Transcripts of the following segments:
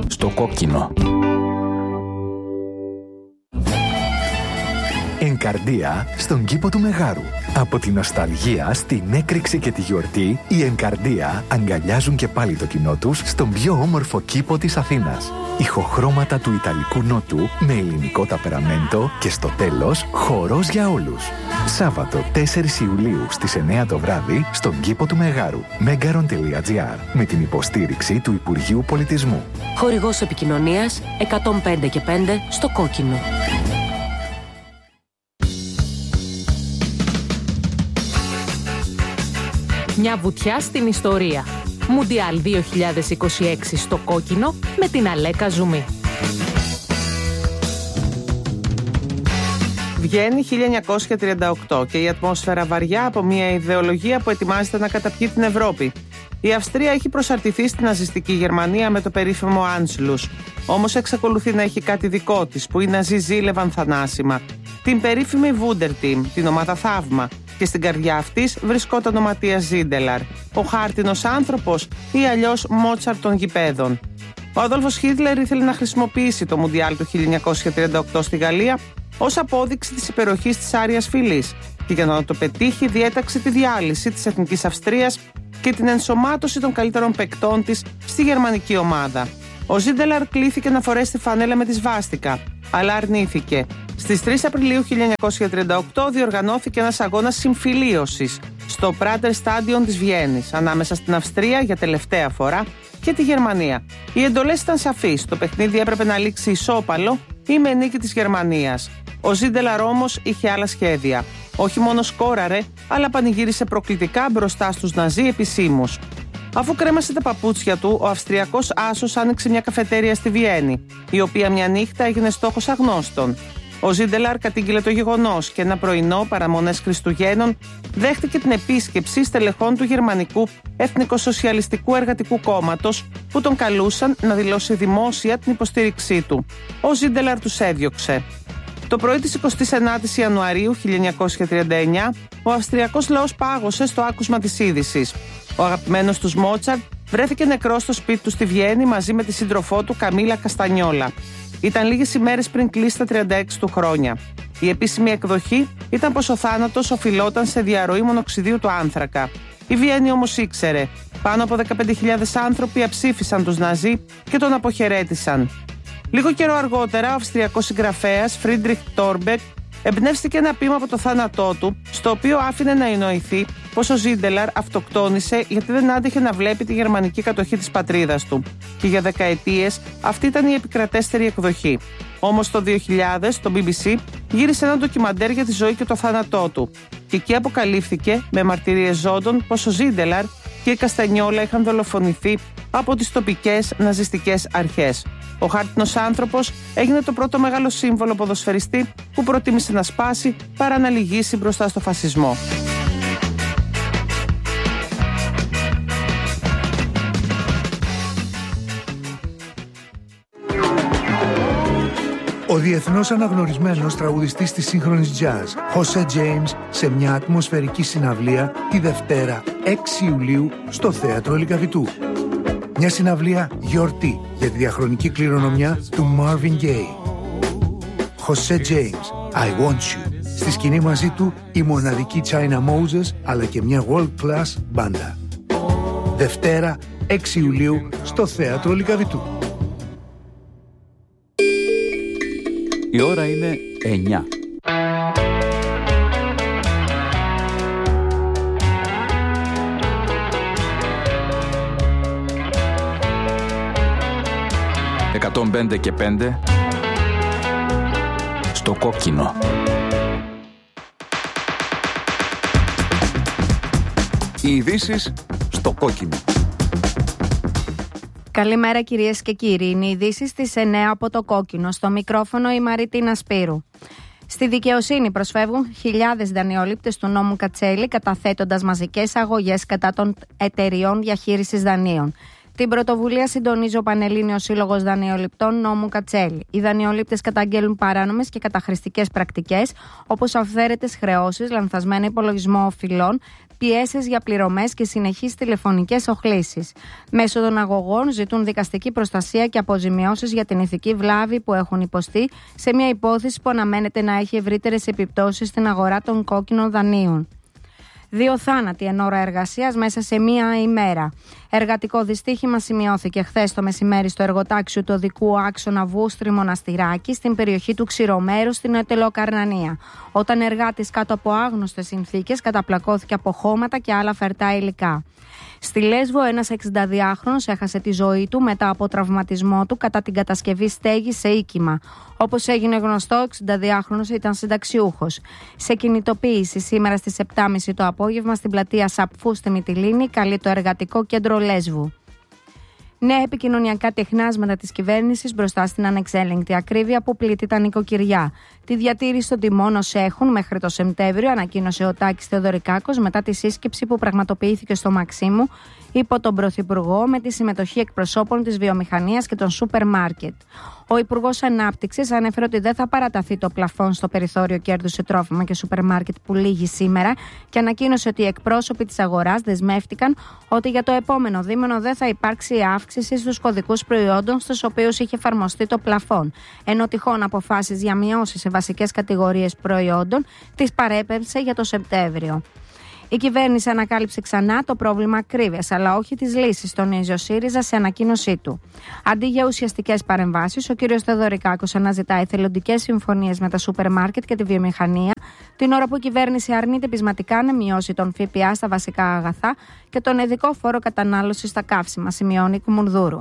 στο κόκκινο. Ενκαρδία στον κήπο του Μεγάρου. Από τη νοσταλγία στην έκρηξη και τη γιορτή, οι Ενκαρδία αγκαλιάζουν και πάλι το κοινό τους στον πιο όμορφο κήπο της Αθήνας. Ηχοχρώματα του Ιταλικού Νότου με ελληνικό ταπεραμέντο και στο τέλος χορός για όλους. Σάββατο 4 Ιουλίου στις 9 το βράδυ στον κήπο του Μεγάρου. Megaron.gr με την υποστήριξη του Υπουργείου Πολιτισμού. Χορηγός επικοινωνίας 105 και 5 στο κόκκινο. Μια βουτιά στην ιστορία. Μουντιάλ 2026 στο κόκκινο με την Αλέκα Ζουμί. Βγαίνει 1938 και η ατμόσφαιρα βαριά από μια ιδεολογία που ετοιμάζεται να καταπιεί την Ευρώπη. Η Αυστρία έχει προσαρτηθεί στην ναζιστική Γερμανία με το περίφημο Anschluss. Όμως εξακολουθεί να έχει κάτι δικό της που οι Ναζί ζήλευαν θανάσιμα. Την περίφημη Wunderteam, την ομάδα Θαύμα. Και στην καρδιά αυτής βρισκόταν ο Ματίας Ζίντελαρ, ο χάρτινος άνθρωπος ή αλλιώς Μότσαρτ των γηπέδων. Ο Αδόλφος Χίτλερ ήθελε να χρησιμοποιήσει το Μουντιάλ του 1938 στη Γαλλία ως απόδειξη της υπεροχής της Άριας φυλής και για να το πετύχει διέταξε τη διάλυση της Εθνικής Αυστρίας και την ενσωμάτωση των καλύτερων παικτών της στη γερμανική ομάδα. Ο Ζίντελαρ κλήθηκε να φορέσει τη φανέλα με τη σβάστικα, αλλά αρνήθηκε. Στις 3 Απριλίου 1938 διοργανώθηκε ένας αγώνας συμφιλίωσης στο Prater Stadion της Βιέννης ανάμεσα στην Αυστρία για τελευταία φορά και τη Γερμανία. Οι εντολές ήταν σαφείς. Το παιχνίδι έπρεπε να λήξει ισόπαλο ή με νίκη της Γερμανίας. Ο Ζίντελαρ όμως είχε άλλα σχέδια. Όχι μόνο σκόραρε, αλλά πανηγύρισε προκλητικά μπροστά στους Ναζί επισήμους. Αφού κρέμασε τα παπούτσια του, ο Αυστριακός άσος άνοιξε μια καφετέρια στη Βιέννη, η οποία μια νύχτα έγινε στόχος αγνώστων. Ο Ζίντελαρ κατήγγειλε το γεγονός και ένα πρωινό παραμονές Χριστουγέννων δέχτηκε την επίσκεψη στελεχών του Γερμανικού Εθνικοσοσιαλιστικού Εργατικού Κόμματος που τον καλούσαν να δηλώσει δημόσια την υποστήριξή του. Ο Ζίντελαρ τους έδιωξε. Το πρωί της 29ης Ιανουαρίου 1939, ο Αυστριακός λαός πάγωσε στο άκουσμα της είδησης. Ο αγαπημένος τους Μότσαρτ βρέθηκε νεκρός στο σπίτι του στη Βιέννη μαζί με τη σύντροφό του Καμίλα Καστανιόλα. Ήταν λίγες ημέρες πριν κλείσει τα 36 του χρόνια. Η επίσημη εκδοχή ήταν πως ο θάνατος οφειλόταν σε διαρροή μονοξιδίου του άνθρακα. Η Βιέννη όμως ήξερε. Πάνω από 15.000 άνθρωποι αψήφισαν τους Ναζί και τον αποχαιρέτησαν. Λίγο καιρό αργότερα, ο αυστριακός συγγραφέας Φρίντριχ Τόρμπεκ εμπνεύστηκε ένα ποίημα από το θάνατό του, στο οποίο άφηνε να εννοηθεί πως ο Ζίντελαρ αυτοκτόνησε γιατί δεν άντεχε να βλέπει τη γερμανική κατοχή της πατρίδας του. Και για δεκαετίες αυτή ήταν η επικρατέστερη εκδοχή. Όμως το 2000 το BBC γύρισε ένα ντοκιμαντέρ για τη ζωή και το θάνατό του. Και εκεί αποκαλύφθηκε με μαρτυρίες ζώντων πως ο Ζίντελαρ και η Καστανιόλα είχαν δολοφονηθεί από τις τοπικές ναζιστικές αρχές. Ο χάρτινος άνθρωπος έγινε το πρώτο μεγάλο σύμβολο ποδοσφαιριστή που προτίμησε να σπάσει παρά να λυγίσει μπροστά στο φασισμό. Ο διεθνώς αναγνωρισμένος τραγουδιστής της σύγχρονης jazz, Jose James, σε μια ατμοσφαιρική συναυλία τη Δευτέρα 6 Ιουλίου στο Θέατρο Λυκαβητού. Μια συναυλία γιορτή για τη διαχρονική κληρονομιά του Marvin Gaye. Jose James, I Want You. Στη σκηνή μαζί του η μοναδική China Moses, αλλά και μια world class μπάντα. Δευτέρα 6 Ιουλίου στο Θέατρο Λυκαβητού. Η ώρα είναι 9. «105 και 5» στο κόκκινο. Οι ειδήσεις στο κόκκινο. Καλημέρα κυρίες και κύριοι. Είναι οι ειδήσεις στις 9 από το κόκκινο. Στο μικρόφωνο η Μαρίτινα Σπύρου. Στη δικαιοσύνη προσφεύγουν χιλιάδες δανειολήπτες του νόμου Κατσέλη, καταθέτοντας μαζικές αγωγές κατά των εταιριών διαχείρισης δανείων. Την πρωτοβουλία συντονίζει ο Πανελλήνιος Σύλλογος Δανειοληπτών Νόμου Κατσέλη. Οι δανειολήπτες καταγγέλουν παράνομες και καταχρηστικές πρακτικές, όπως αυθαίρετες χρεώσεις, λανθασμένο υπολογισμό οφειλών, πιέσεις για πληρωμές και συνεχείς τηλεφωνικές οχλήσεις. Μέσω των αγωγών ζητούν δικαστική προστασία και αποζημιώσεις για την ηθική βλάβη που έχουν υποστεί σε μια υπόθεση που αναμένεται να έχει ευρύτερες επιπτώσεις στην αγορά των κόκκινων δανείων. 2 θάνατοι εν ώρα εργασίας μέσα σε μία ημέρα. Εργατικό δυστύχημα σημειώθηκε χθες το μεσημέρι στο εργοτάξιο του οδικού άξονα Βούστρη Μοναστηράκη στην περιοχή του Ξηρομέρου στην Ετελοκαρνανία. Όταν εργάτης κάτω από άγνωστες συνθήκες καταπλακώθηκε από χώματα και άλλα φερτά υλικά. Στη Λέσβο, ένας 62χρονος έχασε τη ζωή του μετά από τραυματισμό του κατά την κατασκευή στέγης σε οίκημα. Όπως έγινε γνωστό, ο 62χρονος ήταν συνταξιούχος. Σε κινητοποίηση σήμερα στις 7.30 το απόγευμα στην πλατεία Σαπφού στη Μυτιλήνη καλεί το Εργατικό Κέντρο Λέσβου. Νέα επικοινωνιακά τεχνάσματα της κυβέρνησης μπροστά στην ανεξέλεγκτη ακρίβεια που πλήττει τα νοικοκυριά. Τη διατήρηση των τιμών ως έχουν μέχρι το Σεπτέμβριο, ανακοίνωσε ο Τάκης Θεοδωρικάκος μετά τη σύσκεψη που πραγματοποιήθηκε στο Μαξίμου υπό τον Πρωθυπουργό με τη συμμετοχή εκπροσώπων της βιομηχανίας και των σούπερ μάρκετ. Ο Υπουργός Ανάπτυξης ανέφερε ότι δεν θα παραταθεί το πλαφόν στο περιθώριο κέρδους σε τρόφιμα και σούπερ μάρκετ που λήγει σήμερα και ανακοίνωσε ότι οι εκπρόσωποι της αγοράς δεσμεύτηκαν ότι για το επόμενο δίμηνο δεν θα υπάρξει αύξηση στους κωδικούς προϊόντων στους οποίους είχε εφαρμοστεί το πλαφόν, ενώ τυχόν αποφάσεις για μειώσεις σε βασικές κατηγορίες προϊόντων τις παρέπεμψε για το Σεπτέμβριο. Η κυβέρνηση ανακάλυψε ξανά το πρόβλημα ακρίβειας, αλλά όχι τις λύσεις, τονίζει ο ΣΥΡΙΖΑ σε ανακοίνωσή του. Αντί για ουσιαστικές παρεμβάσεις, ο κ. Θεοδωρικάκος αναζητά εθελοντικές συμφωνίες με τα σούπερ μάρκετ και τη βιομηχανία, την ώρα που η κυβέρνηση αρνείται πεισματικά να μειώσει τον ΦΠΑ στα βασικά αγαθά και τον ειδικό φόρο κατανάλωσης στα καύσιμα, σημειώνει Κουμουνδούρου.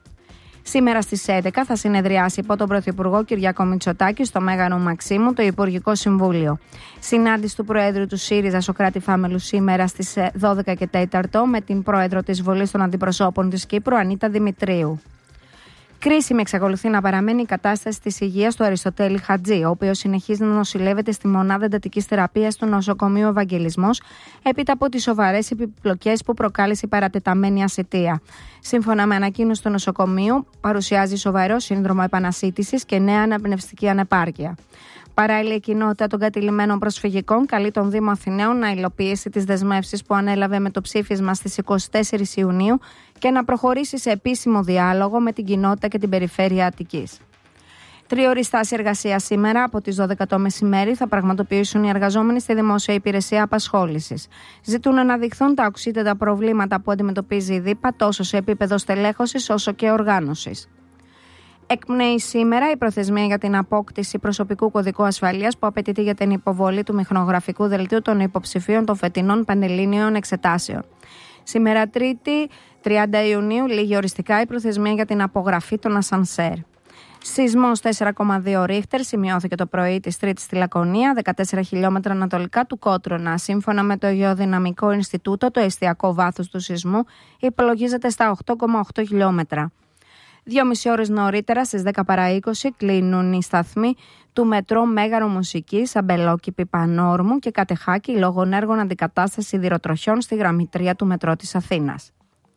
Σήμερα στις 11 θα συνεδριάσει υπό τον Πρωθυπουργό Κυριάκο Μητσοτάκη στο Μέγαρο Μαξίμου το Υπουργικό Συμβούλιο. Συνάντηση του Προέδρου του ΣΥΡΙΖΑ Σωκράτη Φάμελου σήμερα στις 12 και 4 με την Πρόεδρο της Βουλής των Αντιπροσώπων της Κύπρου Ανίτα Δημητρίου. Κρίσιμη εξακολουθεί να παραμένει η κατάσταση της υγείας του Αριστοτέλη Χατζή, ο οποίος συνεχίζει να νοσηλεύεται στη μονάδα εντατικής θεραπείας του νοσοκομείου Ευαγγελισμός, έπειτα από τις σοβαρές επιπλοκές που προκάλεσε η παρατεταμένη ασιτεία. Σύμφωνα με ανακοίνωση του νοσοκομείου, παρουσιάζει σοβαρό σύνδρομο επανασίτησης και νέα αναπνευστική ανεπάρκεια. Παράλληλα, η κοινότητα των κατηλημμένων προσφυγικών καλεί τον Δήμο Αθηναίων να υλοποιήσει τις δεσμεύσεις που ανέλαβε με το ψήφισμα στις 24 Ιουνίου και να προχωρήσει σε επίσημο διάλογο με την κοινότητα και την περιφέρεια Αττικής. 3 ώρες στάση εργασίας σήμερα από τις 12 το μεσημέρι θα πραγματοποιήσουν οι εργαζόμενοι στη Δημόσια Υπηρεσία Απασχόλησης. Ζητούν να αναδειχθούν τα οξύτατα προβλήματα που αντιμετωπίζει η ΔΥΠΑ τόσο σε επίπεδο στελέχωσης όσο και οργάνωσης. Εκπνέει σήμερα η προθεσμία για την απόκτηση προσωπικού κωδικού ασφαλείας που απαιτείται για την υποβολή του μηχανογραφικού δελτίου των υποψηφίων των φετινών πανελλήνιων εξετάσεων. Σήμερα Τρίτη, 30 Ιουνίου, λήγει οριστικά η προθεσμία για την απογραφή των ασανσέρ. Σεισμός 4,2 ρίχτερ σημειώθηκε το πρωί της Τρίτης στη Λακωνία, 14 χιλιόμετρα ανατολικά του Κότρονα. Σύμφωνα με το Γεωδυναμικό Ινστιτούτο, το εστιακό βάθος του σεισμού υπολογίζεται στα 8,8 χιλιόμετρα. 2,5 ώρες νωρίτερα, στις 10 παρά 20, κλείνουν οι σταθμοί του μετρό Μέγαρο Μουσικής, Αμπελόκηπη Πανόρμου και Κατεχάκη λόγω έργων αντικατάστασης σιδηροτροχιών στη γραμμή 3 του μετρό της Αθήνας.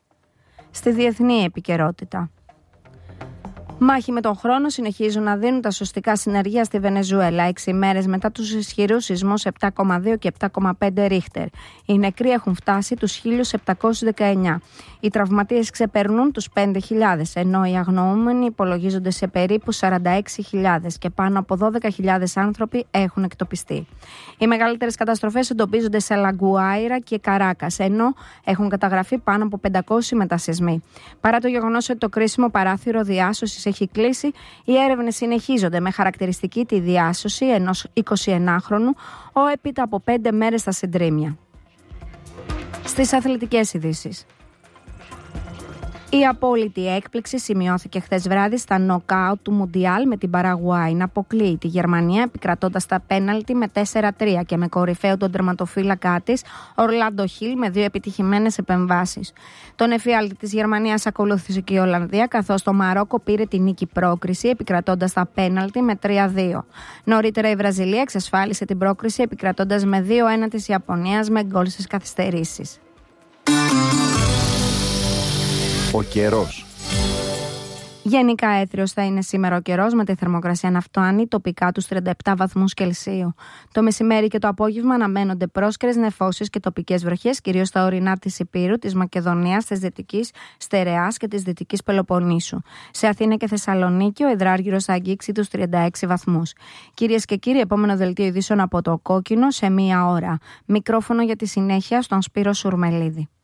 Στη διεθνή επικαιρότητα. Μάχη με τον χρόνο συνεχίζουν να δίνουν τα σωστικά συνεργεία στη Βενεζουέλα 6 μέρες μετά τους ισχυρούς σεισμούς 7,2 και 7,5 ρίχτερ. Οι νεκροί έχουν φτάσει τους 1.719. Οι τραυματίες ξεπερνούν τους 5.000, ενώ οι αγνοούμενοι υπολογίζονται σε περίπου 46.000 και πάνω από 12.000 άνθρωποι έχουν εκτοπιστεί. Οι μεγαλύτερες καταστροφές εντοπίζονται σε Λαγκουάιρα και Καράκας, ενώ έχουν καταγραφεί πάνω από 500 μετασεισμοί. Παρά το γεγονός ότι το κρίσιμο παράθυρο διάσωσης έχει κλείσει, οι έρευνες συνεχίζονται με χαρακτηριστική τη διάσωση ενός 21χρονου έπειτα από 5 μέρες στα συντρίμμια. Στις αθλητικές ειδήσεις. Η απόλυτη έκπληξη σημειώθηκε χθες βράδυ στα νοκάουτ του Μουντιάλ με την Παραγουάη να αποκλείει τη Γερμανία επικρατώντας τα πέναλτι με 4-3 και με κορυφαίο τον τερματοφύλακά της Ορλάντο Χιλ με 2 επιτυχημένες επεμβάσεις. Τον εφιάλτη της Γερμανίας ακολούθησε και η Ολλανδία, καθώς το Μαρόκο πήρε την νίκη πρόκριση επικρατώντας τα πέναλτι με 3-2. Νωρίτερα η Βραζιλία εξασφάλισε την πρόκριση επικρατώντας με 2-1 της Ιαπωνίας με γκολ στις καθυστερήσεις. Ο καιρός. Γενικά έθριος θα είναι σήμερα ο καιρός, με τη θερμοκρασία να φτάνει τοπικά τους 37 βαθμούς Κελσίου. Το μεσημέρι και το απόγευμα αναμένονται πρόσκαιρες νεφώσεις και τοπικές βροχές, κυρίως στα ορεινά της Ηπείρου, της Μακεδονίας, της Δυτικής Στερεάς και της Δυτικής Πελοποννήσου. Σε Αθήνα και Θεσσαλονίκη ο εδράργυρος θα αγγίξει τους 36 βαθμούς. Κυρίες και κύριοι, επόμενο δελτίο ειδήσεων από το Κόκκινο σε 1 ώρα. Μικρόφωνο για τη συνέχεια στον Σπύρο Σουρμελίδη.